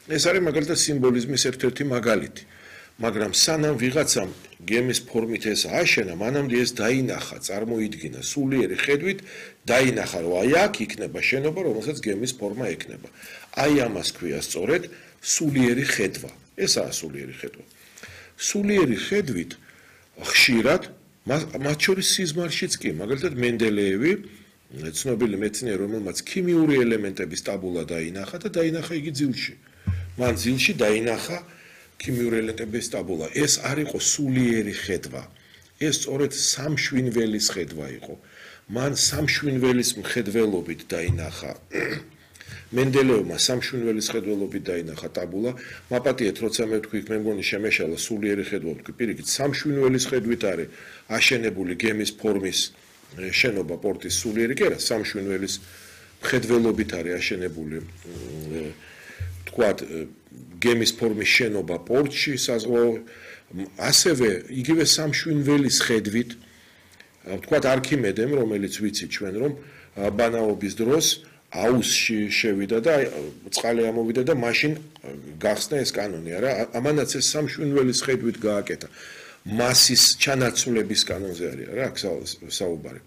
ეს არის მაგალითად სიმბოლიზმის ერთ-ერთი მაგალითი. მაგრამ სანამ ვიღაცამ გემის ფორმით ეს ააშენა, მანამდე ეს დაინახა, წარმოიდგინა სულიერი ხედვით, დაინახა, რომ აი აქ იქნება შენობა, რომელსაც გემის ფორმა ექნება. აი ამას ქვია სწორედ სულიერი ხედვა. ესაა სულიერი ხედვა. სულიერი ხედვით ხშირად მათ შორის სიზმარშიც კი, მაგალითად მენდელეევი, ცნობილი მეცნიერი, რომელმაც ქიმიური ელემენტების ტაბულა დაინახა და დაინახა იგი ძილში. მან ძილში დაინახა ქიმიური ელემენტების ტაბულა. ეს არ იყო სულიერი ხედვა. ეს სწორედ სამშვინველის ხედვა იყო. მან სამშვინველის მხედველობით დაინახა მენდელეევმა სამშვინველის ხედველობით დაინახა ტაბულა. მაპატიეთ, როცა მე ვთქვი, მე მგონი შემეშალა სულიერი ხედვა, ვთქვი, პირიქით, სამშვინველის ხედვით არის აშენებული გემის ფორმის შენობა პორტის სულიერი კი არა, სამშვინველის მხედველობით არის აშენებული თქვათ გემის ფორმის შენობა პორტში საზღვაო, ასევე იგივე სამშვინველის ხედვით თქვათ არქიმედემ, რომელიც ვიცით ჩვენ რომ ბანაობის დროს აუსში შევიდა და წყალი ამოვიდა და მაშინ გახსნა ეს კანონი, არა? ამანაც ეს სამშვინველის ხედვით გააკეთა. მასის ჩანაცვლების კანონზე არის, რა, აქ საუბარი.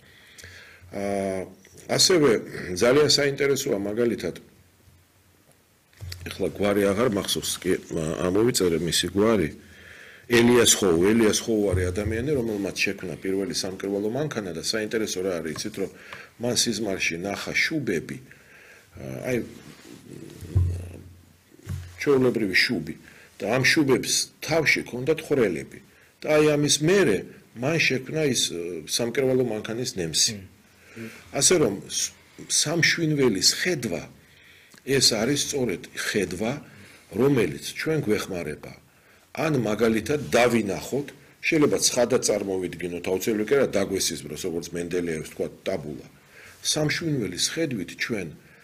ასევე ძალიან საინტერესოა მაგალითად ეხლა გვარი აღარ მახსოვს, კი ამოვიწერე მისი გვარი. ელიას ხოუ არის ადამიანი, რომელმაც შექმნა პირველი სამკერვალო მანქანა და საინტერესო რა არის, იცით რომ მან სიზმარში ნახა შუბები, აი ჩვეულებრივი შუბი და ამ შუბებს თავში ჰქონდათ ხვრელები და აი ამის მერე მან შექმნა ის სამკერვალო მანქანის ნემსი. ასე რომ სამშვინველის ხედვა ეს არის სწორედ ხედვა, რომელიც ჩვენ გვეხმარება. ან მაგალითად დავინახოთ, შეიძლება ცხადად წარმოვიდგინოთ, აუცილებლად კი არა დაგვესიზმროს, როგორც მენდელეევს თქვა ტაბულა. სამშვინველის ხედვით ჩვენ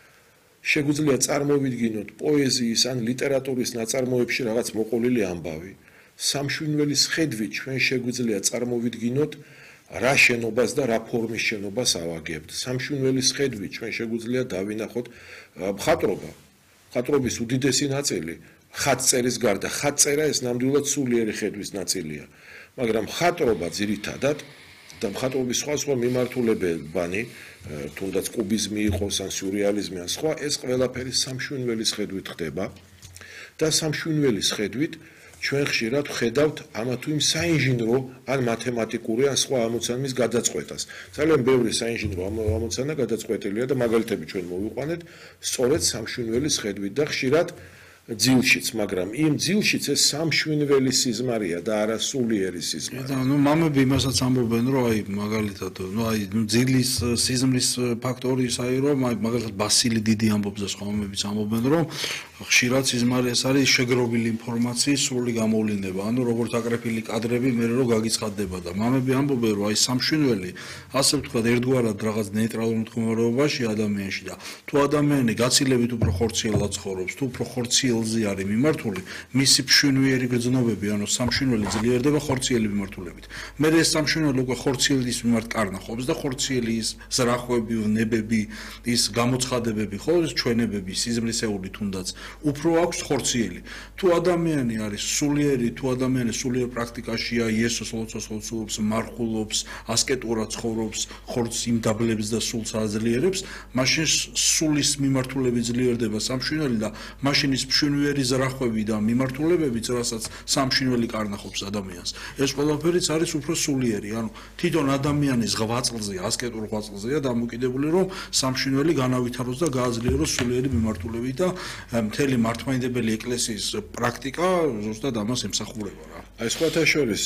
შეგვიძლია წარმოვიდგინოთ პოეზიის ან ლიტერატურის ნაწარმოებში რაღაც მოყოლილი ამბავი. სამშვინველის ხედვით ჩვენ შეგვიძლია წარმოვიდგინოთ რა შენობას და რა ფორმის შენობას ავაგებთ. სამშვინველის ხედვით ჩვენ შეგვიძლია დავინახოთ მხატვრობა. მხატვრობის უდიდესი ნაწილი ხატწერის გარდა, ხატწერა ეს ნამდვილად სულიერი ხედვის ნაწილია. მაგრამ მხატვრობა ძირითადად და მხატვრობის სხვა მიმართულებანი, თუნდაც კუბიზმი იყოს, ან სიურეალიზმი, ან სხვა, ეს ყველაფერი სამშვინველის ხედვით ხდება და სამშვინველის ხედვით ჩვენ ხშირად ვხედავთ ამა თუ იმ საინჟინრო ან მათემატიკური ან სხვა ამოცანების გადაწყვეტას. ძალიან ბევრი საინჟინრო ამოცანა გადაწყვეტილია და მაგალითები ჩვენ მოვიყვანეთ სწორედ სამშვინველის ხედვით და ხშირად ძილშიც, მაგრამ იმ ძილშიც ეს სამშვინველი სიზმარია და არა სულიერი სიზმარი. და მამები იმასაც ამბობენ, რომ აი მაგალითად, ძილის სიზმრის ფაქტორი ის არის, რომ აი მაგალითად ბასილი დიდი ამბობს და სხვა მამებიც ამბობენ, რომ ხშირად სიზმარი ეს არის შეგროვილი ინფორმაციის სრული გამოვლინება, ანუ როგორც აკრეფილი კადრები მე რომ გაგიცხადდება და მამები ამბობენ, რომ აი სამშვინველი, ასე ვთქვათ, ერთგვარად რაღაც ნეიტრალურ მდგომარეობაში ადამიანში და თუ ადამიანი გაცილებით უფრო ხორციელად ცხოვრობს, თუ უფრო ხორციელზე არის მიმართული, მისი ფშვინვიერი გრძნობები, ანუ სამშვინველი ძლიერდება ხორციელი მიმართულებით. მე ეს სამშვინველი უკვე ხორციელის მიმართ კარნახობს და ხორციელი ის ზრახვები, ვნებები, ის გამოცხადებები, ხო, ჩვენებები, სიზმრისეული თუნდაც უფრო აქვს ხორციელი. თუ ადამიანი არის სულიერი, თუ ადამიანი სულიერ პრაქტიკაშია, იესოს ლოცვას ლოცულობს, მარხულობს, ასკეტურად ცხოვრობს, ხორცს იმდაბლებს და სულს აძლიერებს, მაშინ სულის მიმართულებით ძლიერდება სამშვინველი და მაშინ ის ფშვინვიერი ზრახვები და მიმართულებებიც, რასაც სამშვინველი კარნახობს ადამიანს. ეს ყველაფერიც არის უფრო სულიერი, ანუ თვითონ ადამიანის ღვაწლზე, ასკეტურ ღვაწლზეა დამოკიდებული, რომ სამშვინველი განავითაროს და გააძლიეროს სულიერი მიმართულებით და მთელი მართლმადიდებელი ეკლესიის პრაქტიკა ზუსტად ამას ემსახურება რა. აი სხვათა შორის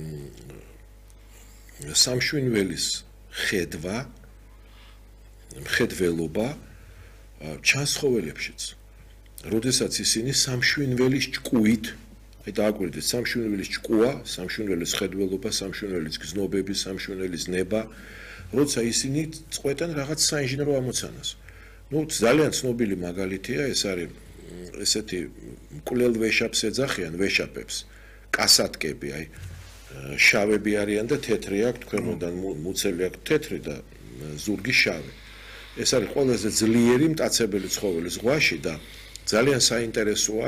სამშვინველის ხედვა, მხედველობა ჩანს ცხოველებშიც. როდესაც ისინი სამშვინველის ჭკუით, აი დააკვირდეთ, სამშვინველის ჭკუა, სამშვინველის ხედველობა, სამშვინველის გზნობები, სამშვინველის ნება, როცა ისინი წყვეტენ რაღაც საინჟინრო ამოცანას. ძალიან ცნობილი მაგალითია, ეს არის ესეთი მკვლელ ვეშაპს ეძახიან, ვეშაპებს, კასატკები, აი შავები არიან და თეთრი აქვს, ქვემოდან მუცელი აქვს თეთრი და ზურგი შავი. ეს არის ყველაზე ძლიერი მტაცებელი ცხოველი ზღვაში და ძალიან საინტერესოა